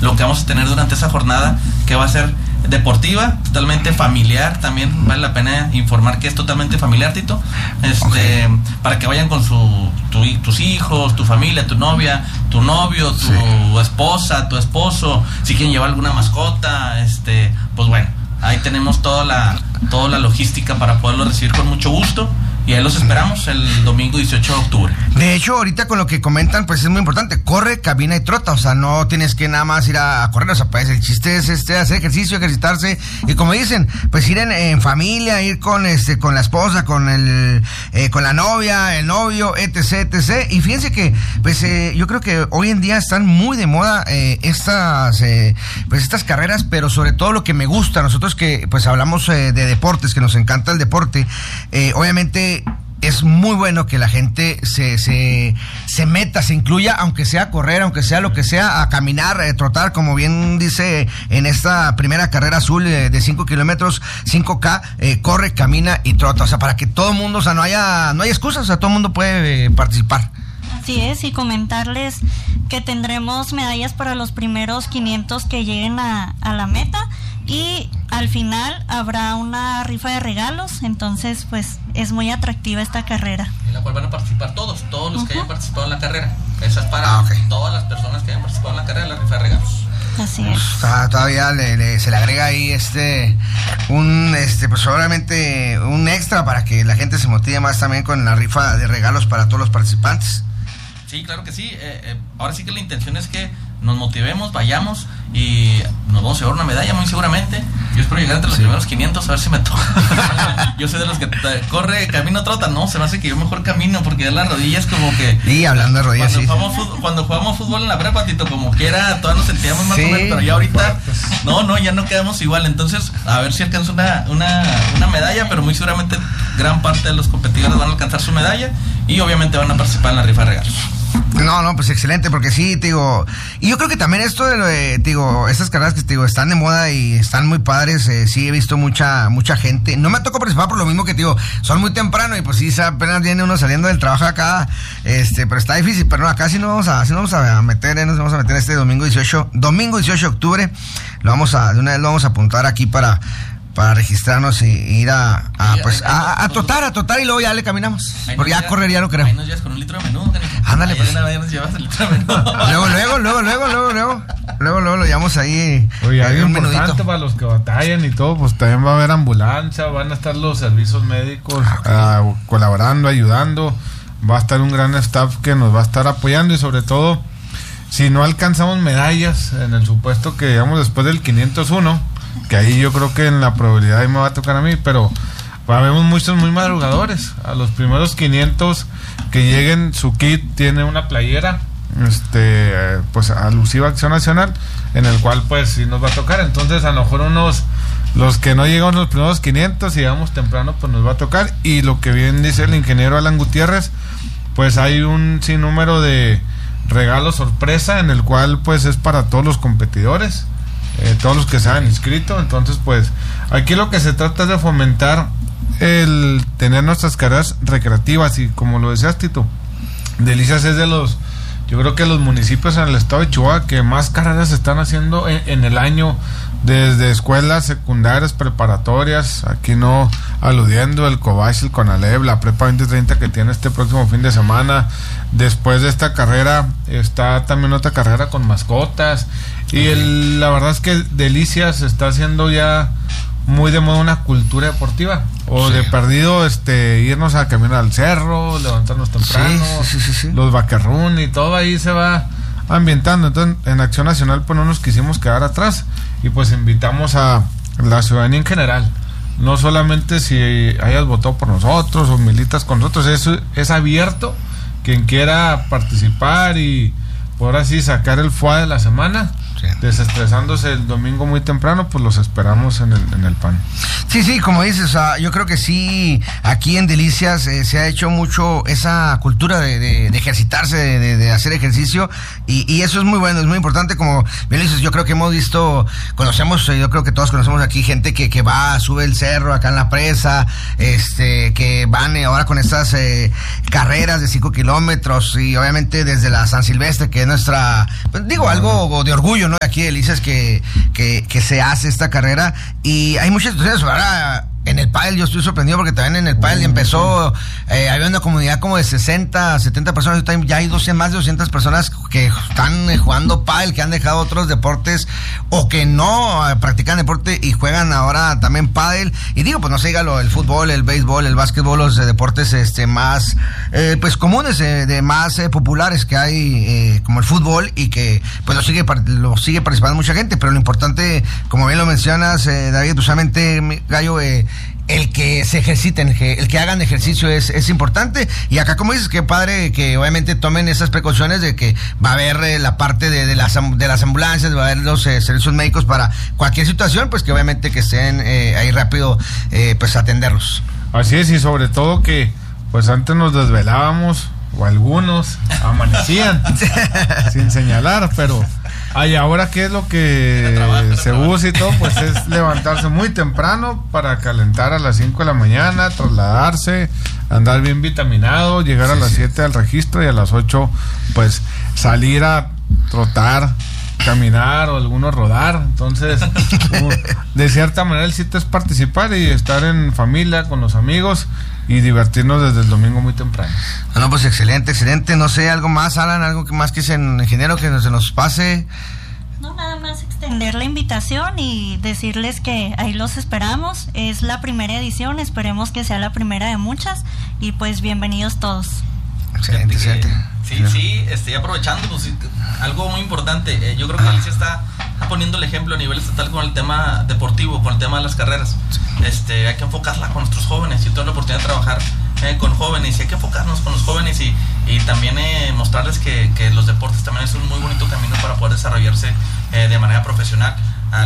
lo que vamos a tener durante esa jornada, que va a ser deportiva, totalmente familiar. También vale la pena informar que es totalmente familiar, Tito, para que vayan con tus hijos, tu familia, tu novia, tu novio, tu esposa, tu esposo, si quieren llevar alguna mascota, pues bueno, ahí tenemos toda la logística para poderlo recibir con mucho gusto. Y ahí los esperamos el domingo 18 de octubre. De hecho, ahorita con lo que comentan, pues es muy importante. Corre, camina y trota. O sea, no tienes que nada más ir a correr. O sea, pues el chiste es hacer ejercicio, ejercitarse. Y como dicen, pues ir en familia, ir con la esposa, con la novia, el novio, etc. Y fíjense que, pues yo creo que hoy en día están muy de moda estas carreras, pero sobre todo lo que me gusta, nosotros que pues hablamos de deportes, que nos encanta el deporte, obviamente es muy bueno que la gente se meta, se incluya, aunque sea correr, aunque sea lo que sea, a caminar, trotar, como bien dice en esta primera carrera azul de 5 kilómetros, 5K, corre, camina y trota. O sea, para que todo el mundo, o sea, no hay excusas, o sea, todo el mundo puede participar. Así es, y comentarles que tendremos medallas para los primeros 500 que lleguen a la meta, y al final habrá una rifa de regalos. Entonces pues es muy atractiva esta carrera, en la cual van a participar todos los que hayan participado en la carrera. Esa es para todas las personas que hayan participado en la carrera, la rifa de regalos. Así es. Todavía se le agrega ahí pues obviamente un extra para que la gente se motive más también con la rifa de regalos para todos los participantes. Sí, claro que sí. Ahora sí que la intención es que nos motivemos, vayamos y nos vamos a llevar una medalla muy seguramente. Yo espero llegar entre los primeros 500, a ver si me toca. Yo soy de los que corre, camino, trota. No, se me hace que yo mejor camino, porque ya las rodillas como que... Y hablando de rodillas, cuando jugamos fútbol en la prepa, Tito, como que era, todos nos sentíamos más o menos, pero ya ahorita ya no quedamos igual. Entonces, a ver si alcanzo una medalla, pero muy seguramente gran parte de los competidores van a alcanzar su medalla y obviamente van a participar en la rifa de regalos. No, pues excelente, porque sí, te digo, y yo creo que también esto de lo de, te digo, estas carreras que te digo, están de moda y están muy padres, sí he visto mucha gente. No me tocó participar por lo mismo que te digo, son muy temprano y pues sí, apenas viene uno saliendo del trabajo acá, pero está difícil, pero no, acá sí nos vamos a meter este domingo 18 de octubre, de una vez lo vamos a apuntar aquí para registrarnos y ir a trotar y luego ya le caminamos. Porque ya correría, no creo. Ahí nos llevas con un litro de menudo. Ándale, pues. Ahí nos llevas el litro de menudo. Luego lo llevamos ahí. Oye, algo importante para los que batallan y todo, pues también va a haber ambulancia, van a estar los servicios médicos colaborando, ayudando. Va a estar un gran staff que nos va a estar apoyando y sobre todo, si no alcanzamos medallas, en el supuesto que llegamos después del 501, que ahí yo creo que en la probabilidad ahí me va a tocar a mí, pero vemos muchos muy madrugadores. A los primeros 500 que lleguen, su kit tiene una playera pues alusiva a Acción Nacional, en el cual pues sí nos va a tocar. Entonces a lo mejor los que no llegan los primeros 500 y llegamos temprano, pues nos va a tocar. Y lo que bien dice el ingeniero Alan Gutiérrez, pues hay un sinnúmero de regalos sorpresa, en el cual pues es para todos los competidores, todos los que se han inscrito. Entonces pues aquí lo que se trata es de fomentar el tener nuestras carreras recreativas, y como lo decías, Tito, Delicias es yo creo que los municipios en el estado de Chihuahua que más carreras se están haciendo en el año, desde escuelas secundarias, preparatorias, aquí no aludiendo el Cobach, el Conalep, la Prepa 2030 que tiene este próximo fin de semana. Después de esta carrera está también otra carrera con mascotas, y la verdad es que Delicias está haciendo ya muy de moda una cultura deportiva, de perdido irnos a caminar al cerro, levantarnos temprano, los vaquerrún y todo ahí se va ambientando. Entonces en Acción Nacional pues no nos quisimos quedar atrás, y pues invitamos a la ciudadanía en general, no solamente si hayas votado por nosotros o militas con nosotros, eso es abierto, quien quiera participar y por así sacar el foie de la semana, desestresándose el domingo muy temprano, pues los esperamos en el PAN. Sí, como dices, o sea, yo creo que sí, aquí en Delicias se ha hecho mucho esa cultura de ejercitarse, de hacer ejercicio, y eso es muy bueno, es muy importante. Como bien dices, yo creo que yo creo que todos conocemos aquí gente que va, sube el cerro acá en la presa, que van ahora con estas carreras de 5 kilómetros, y obviamente desde la San Silvestre, que es nuestra, pues, algo de orgullo, ¿no? Aquí de Delicias que se hace esta carrera, y hay muchas situaciones. Ahora en el pádel yo estoy sorprendido porque también en el pádel empezó, había una comunidad como de 60, 70 personas, ya hay más de 200 personas que están jugando pádel, que han dejado otros deportes o que no practican deporte y juegan ahora también pádel. Y digo, pues no se diga el fútbol, el béisbol, el básquetbol, los deportes más pues comunes, de más populares que hay, como el fútbol, y que pues lo sigue participando mucha gente. Pero lo importante, como bien lo mencionas, David, pues solamente, Gallo, el que se ejerciten, el que hagan ejercicio es importante. Y acá, como dices, qué padre que obviamente tomen esas precauciones de que va a haber la parte de las ambulancias, va a haber los servicios médicos para cualquier situación, pues que obviamente que estén ahí rápido, pues atenderlos. Así es, y sobre todo que pues antes nos desvelábamos, o algunos amanecían sin señalar, pero ahora qué es lo que se usa y todo, pues es levantarse muy temprano para calentar a las 5 de la mañana, trasladarse, andar bien vitaminado, llegar a las 7 al registro, y a las 8 pues salir a trotar, caminar, o algunos rodar. Entonces de cierta manera el sitio es participar y estar en familia con los amigos y divertirnos desde el domingo muy temprano. No, pues excelente. No sé, algo más, Alan, algo que más que ingeniero que se nos pase. No, nada más extender la invitación y decirles que ahí los esperamos. Es la primera edición, esperemos que sea la primera de muchas, y pues bienvenidos todos. Excelente. Sí, aprovechando, pues, algo muy importante, yo creo que Alicia está poniendo el ejemplo a nivel estatal con el tema deportivo, con el tema de las carreras. Hay que enfocarla con nuestros jóvenes. Yo tengo la oportunidad de trabajar con jóvenes, y hay que enfocarnos con los jóvenes y también mostrarles que los deportes también es un muy bonito camino para poder desarrollarse de manera profesional.